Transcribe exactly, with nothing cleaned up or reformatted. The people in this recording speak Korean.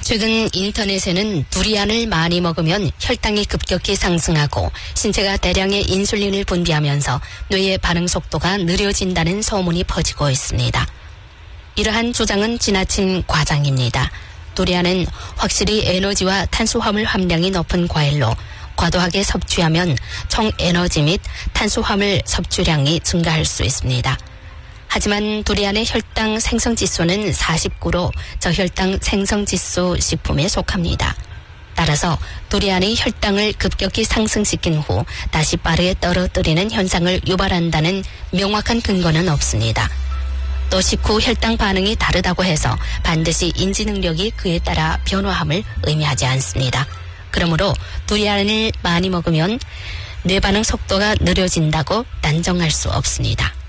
최근 인터넷에는 두리안을 많이 먹으면 혈당이 급격히 상승하고 신체가 대량의 인슐린을 분비하면서 뇌의 반응 속도가 느려진다는 소문이 퍼지고 있습니다. 이러한 주장은 지나친 과장입니다. 두리안은 확실히 에너지와 탄수화물 함량이 높은 과일로 과도하게 섭취하면 총 에너지 및 탄수화물 섭취량이 증가할 수 있습니다. 하지만 두리안의 혈당 생성지수는 사십구로 저혈당 생성지수 식품에 속합니다. 따라서 두리안이 혈당을 급격히 상승시킨 후 다시 빠르게 떨어뜨리는 현상을 유발한다는 명확한 근거는 없습니다. 또 식후 혈당 반응이 다르다고 해서 반드시 인지 능력이 그에 따라 변화함을 의미하지 않습니다. 그러므로 두리안을 많이 먹으면 뇌 반응 속도가 느려진다고 단정할 수 없습니다.